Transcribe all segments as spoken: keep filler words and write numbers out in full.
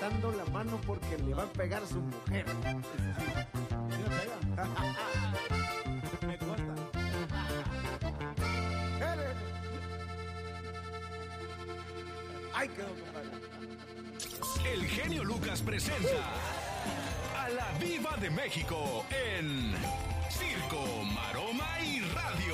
levantando la mano porque le va a pegar a su mujer. ¿Sí me pega? Me consta. Ay, quedó, compadre. El genio Lucas presenta a la Diva de México en Circo, Maroma y Radio.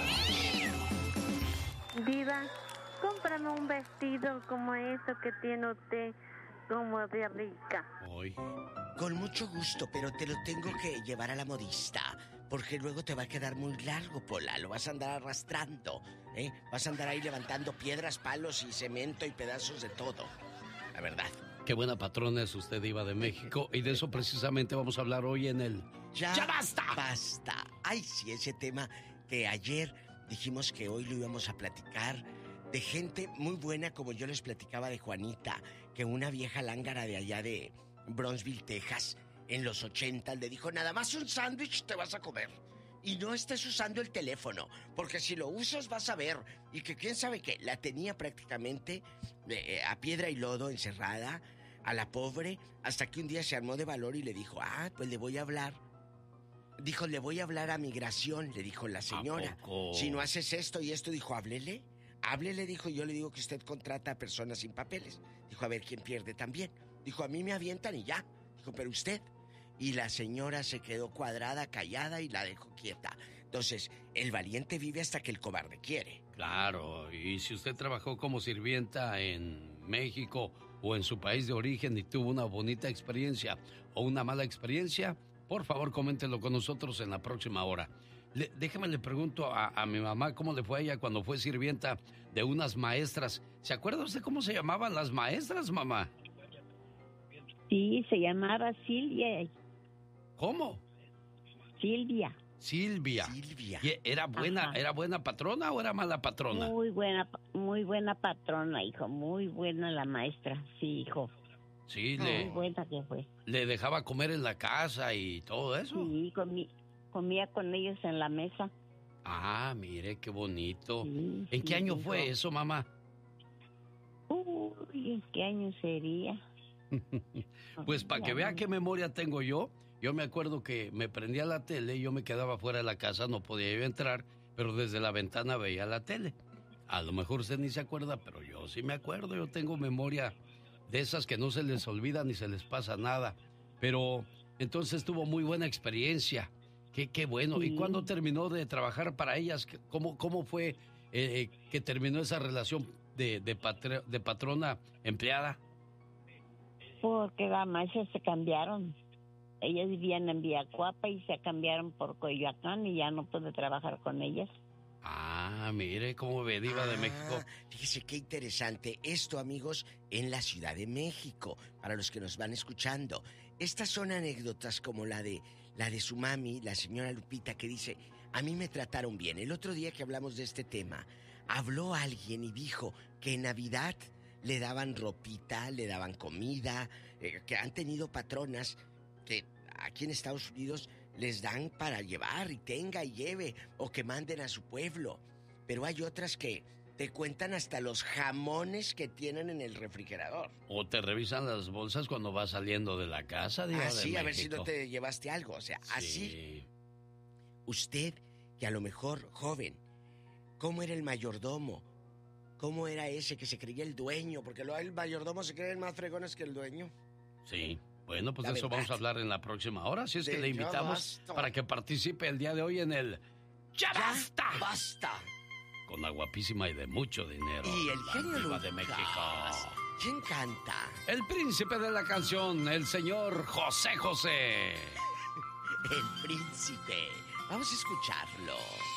Diva, cómprame un vestido como eso que tiene usted, como de rica. Hoy. Con mucho gusto, pero te lo tengo que llevar a la modista, porque luego te va a quedar muy largo, Pola. Lo vas a andar arrastrando, ¿eh? Vas a andar ahí levantando piedras, palos y cemento y pedazos de todo. La verdad. Qué buena patrona es usted, Diva de México. Y de eso precisamente vamos a hablar hoy en el... ¡Ya, ¡Ya basta! ¡Basta! Ay, sí, ese tema que ayer dijimos que hoy lo íbamos a platicar, de gente muy buena, como yo les platicaba de Juanita, que una vieja lángara de allá de Brownsville, Texas, en los ochenta, le dijo, nada más un sándwich te vas a comer. Y no estés usando el teléfono, porque si lo usas vas a ver. Y que quién sabe qué, la tenía prácticamente eh, a piedra y lodo encerrada, a la pobre, hasta que un día se armó de valor y le dijo, ah, pues le voy a hablar. Dijo, le voy a hablar a migración, le dijo la señora. Si no haces esto y esto, dijo, háblele. Háblele, dijo, yo le digo que usted contrata a personas sin papeles. Dijo, a ver quién pierde también. Dijo, a mí me avientan y ya. Dijo, pero usted... Y la señora se quedó cuadrada, callada y la dejó quieta. Entonces, el valiente vive hasta que el cobarde quiere. Claro, y si usted trabajó como sirvienta en México o en su país de origen y tuvo una bonita experiencia o una mala experiencia, por favor, coméntelo con nosotros en la próxima hora. Le, déjeme le pregunto a, a mi mamá cómo le fue a ella cuando fue sirvienta de unas maestras. ¿Se acuerda usted cómo se llamaban las maestras, mamá? Sí, se llamaba Silvia. ¿Cómo? Silvia. Silvia. Silvia. ¿Y era buena, Ajá. era buena patrona o era mala patrona? Muy buena, muy buena patrona, hijo. Muy buena la maestra, sí, hijo. Sí, Muy le, buena que fue. le dejaba comer en la casa y todo eso. Sí, comí, comía con ellos en la mesa. Ah, mire, qué bonito. Sí, ¿En qué sí, año hijo. fue eso, mamá? Uy, ¿en qué año sería? Pues para que vea qué memoria tengo yo, yo me acuerdo que me prendía la tele y yo me quedaba fuera de la casa, no podía yo entrar, pero desde la ventana veía la tele. A lo mejor usted ni se acuerda, pero yo sí me acuerdo, yo tengo memoria de esas que no se les olvida ni se les pasa nada. Pero entonces tuvo muy buena experiencia, qué, qué bueno. Sí. ¿Y cuándo terminó de trabajar para ellas? ¿Cómo, cómo fue eh, que terminó esa relación de, de, patr de patrona-empleada? Porque las maestras se cambiaron. Ellas vivían en Villacuapa y se cambiaron por Coyoacán y ya no pude trabajar con ellas. Ah, mire cómo ve, Diva ah, de México. Fíjese qué interesante esto, amigos, en la Ciudad de México, para los que nos van escuchando. Estas son anécdotas como la de la de su mami, la señora Lupita, que dice, a mí me trataron bien. El otro día que hablamos de este tema, habló alguien y dijo que en Navidad le daban ropita, le daban comida, eh, que han tenido patronas que aquí en Estados Unidos les dan para llevar y tenga y lleve, o que manden a su pueblo. Pero hay otras que te cuentan hasta los jamones que tienen en el refrigerador. O te revisan las bolsas cuando vas saliendo de la casa, Diva de Así, México. a ver si no te llevaste algo. O sea, Sí. así. Usted, que a lo mejor, joven, ¿cómo era el mayordomo? ¿Cómo era ese que se creía el dueño? Porque luego el mayordomo se creen más fregones que el dueño. Sí. Bueno, pues La de eso verdad. vamos a hablar en la próxima hora. Así es que De le ya invitamos basta. para que participe el día de hoy en el ¡Ya, ¡Ya basta! basta! Con la guapísima y de mucho dinero. Y el la genio Diva Lucas. de México. ¿Quién canta? El príncipe de la canción, el señor José José. El príncipe. Vamos a escucharlo.